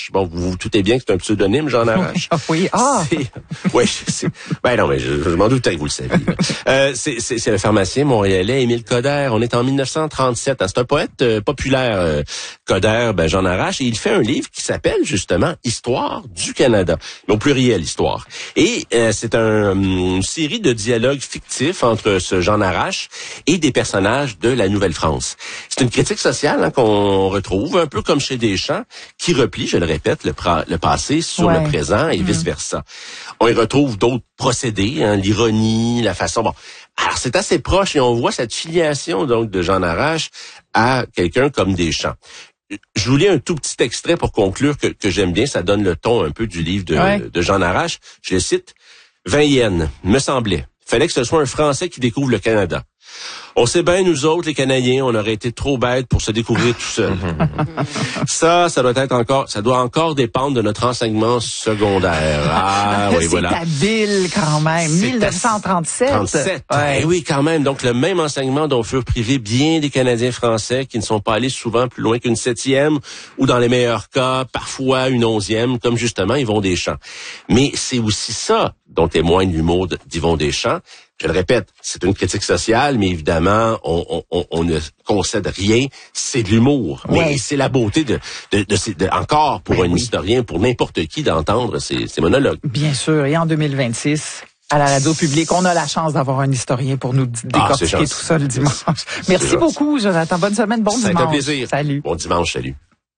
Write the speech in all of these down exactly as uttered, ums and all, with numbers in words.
Arrache. Bon, vous vous doutez bien que c'est un pseudonyme, Jean Arrache. Oui, ah! Oui, c'est... Ben non, mais je, je m'en doutais que vous le saviez. euh, c'est, c'est, c'est le pharmacien montréalais Émile Coderre. On est en dix-neuf cent trente-sept. Hein. C'est un poète euh, populaire, euh, Coderre, ben Jean Arrache, et il fait un livre qui s'appelle justement Histoire du Canada. Mais au pluriel, Histoire. Et euh, c'est un, une série de dialogues fictifs entre ce Jean Arrache et des personnages de la Nouvelle-France. C'est une critique sociale hein, qu'on retrouve, un peu comme chez Deschamps, qui replie, je le répète, le, pra- le passé sur ouais. le présent et mmh. vice-versa. On y retrouve d'autres procédés, hein, l'ironie, la façon... Bon, alors c'est assez proche et on voit cette filiation donc de Jean Arrache à quelqu'un comme Deschamps. Je vous lis un tout petit extrait pour conclure que, que j'aime bien, ça donne le ton un peu du livre de, ouais. de Jean Arrache. Je le cite. « vingt yens, me semblait. Fallait que ce soit un Français qui découvre le Canada. On sait bien, nous autres, les Canadiens, on aurait été trop bêtes pour se découvrir tout seul. Ça, ça doit être encore, ça doit encore dépendre de notre enseignement secondaire. Ah, oui, c'est voilà. C'est habile, quand même. C'est dix-neuf cent trente-sept. trente-sept. Ouais. Eh oui, quand même. Donc, le même enseignement dont furent privés bien des Canadiens français qui ne sont pas allés souvent plus loin qu'une septième ou dans les meilleurs cas, parfois une onzième, comme justement Yvon Deschamps. Mais c'est aussi ça dont témoigne l'humour d'Yvon Deschamps. Je le répète, c'est une critique sociale, mais évidemment, on, on, on ne concède rien. C'est de l'humour. Ouais. Mais c'est la beauté de, de, de, de, de encore pour ben un oui. historien, pour n'importe qui, d'entendre ces, ces monologues. Bien sûr. Et en deux mille vingt-six, à la radio publique, on a la chance d'avoir un historien pour nous décortiquer ah, tout ça le dimanche. Merci beaucoup, Jonathan. Bonne semaine, bon ça dimanche. C'est un plaisir. Salut. Bon dimanche, salut.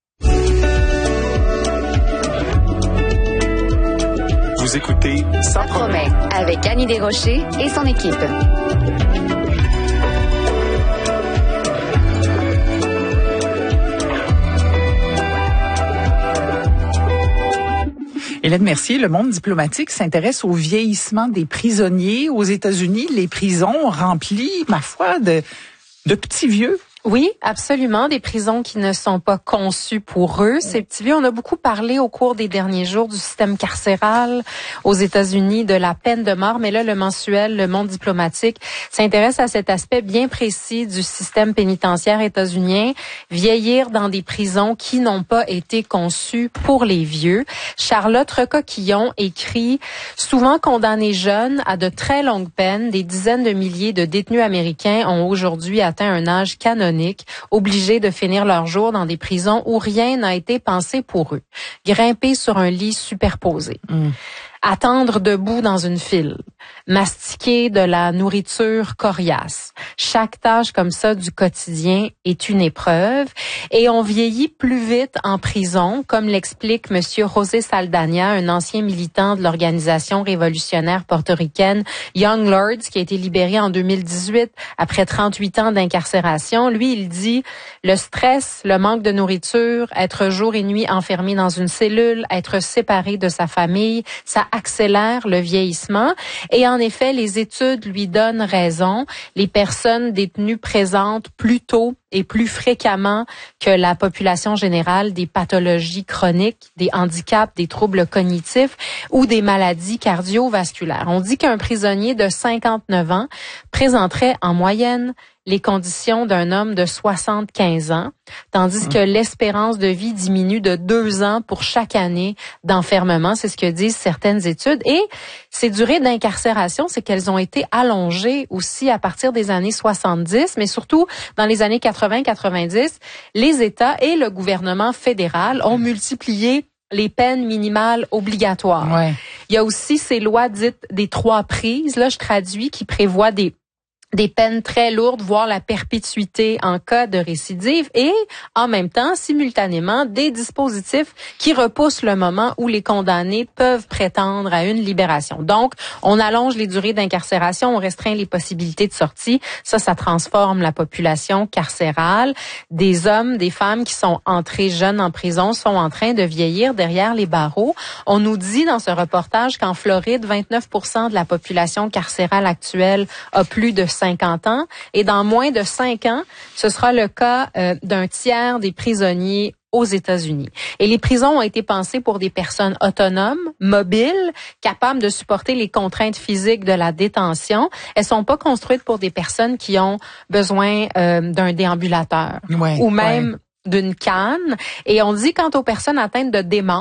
Vous écoutez Ça promet avec Annie Desrochers et son équipe. Hélène Mercier, le monde diplomatique s'intéresse au vieillissement des prisonniers. Aux États-Unis, les prisons remplies, ma foi, de, de petits vieux. Oui, absolument. Des prisons qui ne sont pas conçues pour eux. Ces petits vieux, on a beaucoup parlé au cours des derniers jours du système carcéral aux États-Unis, de la peine de mort. Mais là, le mensuel, le monde diplomatique, s'intéresse à cet aspect bien précis du système pénitentiaire états-unien. Vieillir dans des prisons qui n'ont pas été conçues pour les vieux. Charlotte Recoquillon écrit « Souvent condamnés jeunes à de très longues peines, des dizaines de milliers de détenus américains ont aujourd'hui atteint un âge canonique, obligés de finir leur jour dans des prisons où rien n'a été pensé pour eux. Grimper sur un lit superposé. Mm. Attendre debout dans une file, mastiquer de la nourriture coriace. Chaque tâche comme ça du quotidien est une épreuve et on vieillit plus vite en prison, comme l'explique Monsieur José Saldana, un ancien militant de l'organisation révolutionnaire portoricaine Young Lords, qui a été libéré en deux mille dix-huit après trente-huit ans d'incarcération. Lui, il dit le stress, le manque de nourriture, être jour et nuit enfermé dans une cellule, être séparé de sa famille, ça accélère le vieillissement. Et en effet, les études lui donnent raison. Les personnes détenues présentent plus tôt et plus fréquemment que la population générale des pathologies chroniques, des handicaps, des troubles cognitifs ou des maladies cardiovasculaires. On dit qu'un prisonnier de cinquante-neuf ans présenterait en moyenne les conditions d'un homme de soixante-quinze ans, tandis que l'espérance de vie diminue de deux ans pour chaque année d'enfermement. C'est ce que disent certaines études. Et ces durées d'incarcération, c'est qu'elles ont été allongées aussi à partir des années soixante-dix, mais surtout dans les années quatre-vingts quatre-vingt-dix, les États et le gouvernement fédéral ont multiplié les peines minimales obligatoires. Ouais. Il y a aussi ces lois dites des trois prises, là je traduis, qui prévoient des des peines très lourdes, voire la perpétuité en cas de récidive, et en même temps, simultanément, des dispositifs qui repoussent le moment où les condamnés peuvent prétendre à une libération. Donc, on allonge les durées d'incarcération, on restreint les possibilités de sortie. Ça, ça transforme la population carcérale. Des hommes, des femmes qui sont entrés jeunes en prison sont en train de vieillir derrière les barreaux. On nous dit dans ce reportage qu'en Floride, vingt-neuf pour cent de la population carcérale actuelle a plus de cinquante ans, et dans moins de cinq ans, ce sera le cas euh, d'un tiers des prisonniers aux États-Unis. Et les prisons ont été pensées pour des personnes autonomes, mobiles, capables de supporter les contraintes physiques de la détention. Elles sont pas construites pour des personnes qui ont besoin euh, d'un déambulateur ouais, ou même ouais. d'une canne. Et on dit quant aux personnes atteintes de démence,